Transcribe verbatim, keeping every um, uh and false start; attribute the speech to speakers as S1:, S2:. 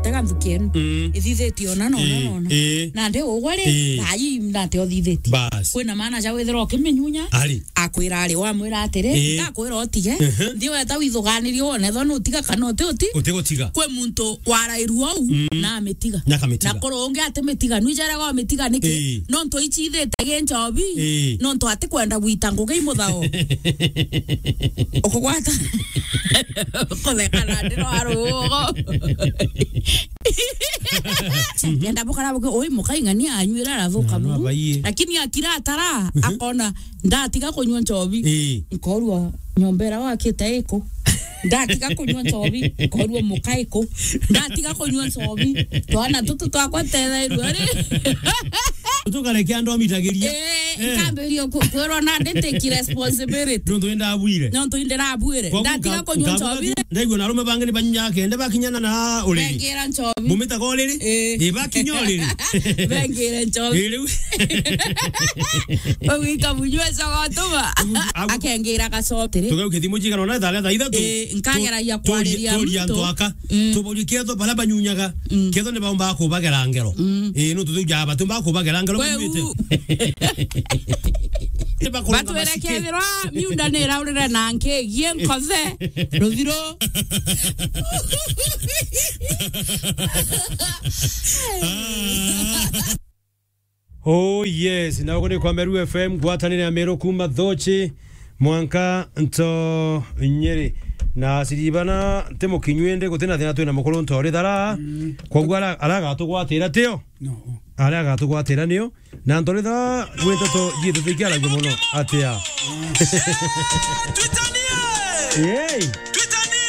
S1: gutega nthukienu ithitheti ona no no na ndi ugwari ai na te othitheti kwina mana ja withira ukiminyunya akwira ari wa mwira atiri ndakwira otige ndi weta withuganirie one tho no tiga kana uti uti
S2: utigotiga
S1: kwe muntu warairu au na ametiga na koronge atemetiga nwijara go ametiga niki no nto ichithete genjobi no nto ati kwenda gwita nguge imuthao okugwata kolekana ndiro arugo ngenda bukara buke oi mukaingani anywira rathuka mu lakini akira atara akona ndatiga kunywa njobi nkorwa nyombera wakite iko ndatiga kunywa njobi nkorwa mukaiko ndatiga kunywa njobi twana tutu twakwa tetherwa ri
S2: tukare kiando amitagiria
S1: eh kamberio kwero na ndeteki responsibility
S2: ndo ndo abuire
S1: ndo ndo abuire ndatiga kunywa njobi
S2: ndego na rume bangeni banyake nde bakinyana na uri
S1: bengera njobi
S2: mumita ko riri eh bakinyoliri
S1: bengera njobi owi kabunywa sagotuma akengera gasotere
S2: tuge kithimoji kana na thale thaitha tu
S1: nkagera ya kwariria
S2: mtu aka tubuli keto bala banyunyaga keto ne baumba ko bagera ngero eh no tuja batumba ko bagera ngero bimite
S1: batu erekethirwa miunda ne raurira na nkegie nkothe ruthiro
S2: oh yes na gone kwa Meru F M gwatanire ya Meru kuma thochi mwanka nto nyeri na siribana temo kinywende gutena thina twina mukuru ntori thara kwa gwara araga tugwatira tio no araga tugwatira nio na ntori thara gwito to jitu tikala muno atia twitanie hey